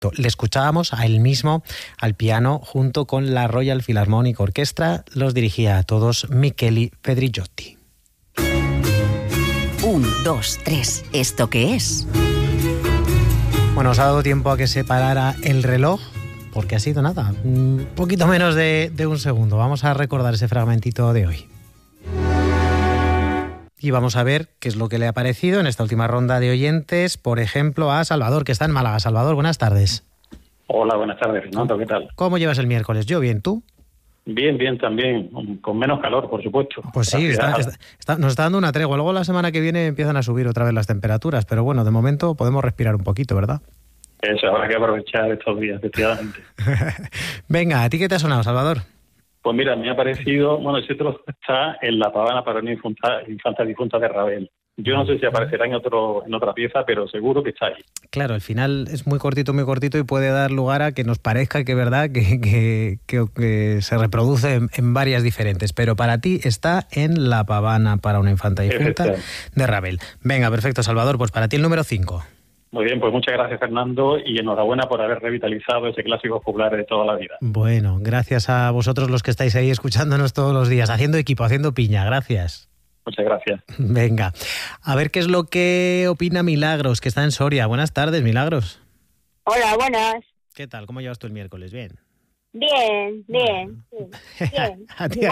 Le escuchábamos a él mismo al piano junto con la Royal Philharmonic Orchestra. Los dirigía a todos Micheli Pedrillotti. 1, 2, 3. ¿Esto qué es? Bueno, os ha dado tiempo a que se parara el reloj, porque ha sido nada, un poquito menos de un segundo. Vamos a recordar ese fragmentito de hoy. Y vamos a ver qué es lo que le ha parecido en esta última ronda de oyentes. Por ejemplo, a Salvador, que está en Málaga. Salvador, buenas tardes. Hola, buenas tardes, Fernando, ¿qué tal? ¿Cómo llevas el miércoles? Yo bien, ¿tú? Bien, bien también, con menos calor, por supuesto. Pues sí, nos está dando una tregua. Luego la semana que viene empiezan a subir otra vez las temperaturas, pero bueno, de momento podemos respirar un poquito, ¿verdad? Eso, habrá que aprovechar estos días, efectivamente. Venga, ¿a ti qué te ha sonado, Salvador? Pues mira, me ha parecido, bueno, el título está en La pavana para una infanta difunta de Ravel. Yo no sé si aparecerá en otra pieza, pero seguro que está ahí. Claro, el final es muy cortito y puede dar lugar a que nos parezca que verdad que se reproduce en varias diferentes. Pero para ti está en La pavana para una infanta difunta de Ravel. Venga, perfecto, Salvador, pues para ti el número 5. Muy bien, pues muchas gracias, Fernando, y enhorabuena por haber revitalizado ese clásico popular de toda la vida. Bueno, gracias a vosotros los que estáis ahí escuchándonos todos los días, haciendo equipo, haciendo piña. Gracias. Muchas gracias. Venga, a ver qué es lo que opina Milagros, que está en Soria. Buenas tardes, Milagros. Hola, buenas. ¿Qué tal? ¿Cómo llevas tú el miércoles? ¿Bien? Bien. A ti,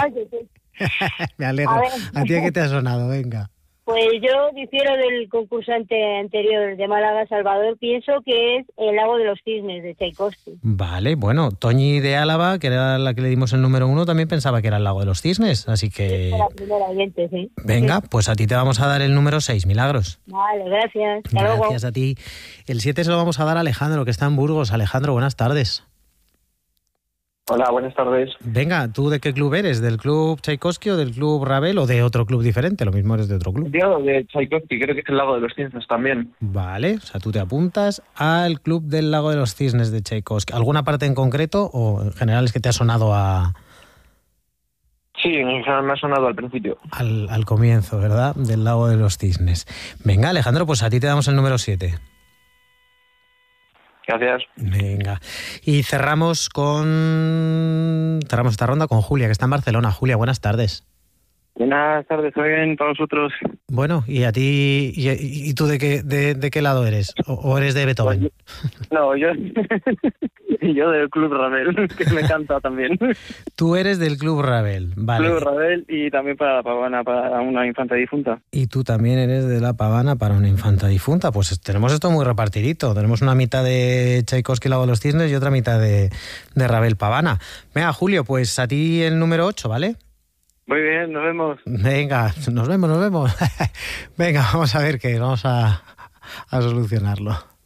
me alegro. ¿A ti qué te ha sonado? Venga. Pues yo difiero del concursante anterior de Málaga, Salvador. Pienso que es El lago de los cisnes, de Tchaikovsky. Vale, bueno, Toñi de Álava, que era la que le dimos el número 1, también pensaba que era El lago de los cisnes, así que... La primera oyente, sí. Venga, pues a ti te vamos a dar el número 6, Milagros. Vale, gracias. Hasta luego. Gracias a ti. El 7 se lo vamos a dar a Alejandro, que está en Burgos. Alejandro, buenas tardes. Hola, buenas tardes. Venga, ¿tú de qué club eres? ¿Del club Tchaikovsky o del club Ravel o de otro club diferente? Lo mismo eres de otro club. Yo de Tchaikovsky, creo que es El lago de los cisnes también. Vale, o sea, tú te apuntas al club del lago de los cisnes de Tchaikovsky. ¿Alguna parte en concreto o en general es que te ha sonado a...? Sí, en general me ha sonado al principio. Al comienzo, ¿verdad? Del lago de los cisnes. Venga, Alejandro, pues a ti te damos el número 7. Gracias. Venga. Y cerramos esta ronda con Julia, que está en Barcelona. Julia, buenas tardes. Buenas tardes, ¿todo bien para vosotros? Bueno, ¿y a ti, y tú de qué lado eres? ¿O eres de Beethoven? No, yo del Club Ravel, que me encanta también. Tú eres del Club Ravel, vale. Club Ravel y también para La pavana para una infanta difunta. Y tú también eres de La pavana para una infanta difunta. Pues tenemos esto muy repartidito. Tenemos una mitad de Tchaikovsky, Lago de los Cisnes, y otra mitad de Ravel Pavana. Venga, Julio, pues a ti el número 8, ¿vale? Muy bien, nos vemos. Venga, nos vemos. Venga, vamos a ver qué, vamos a solucionarlo.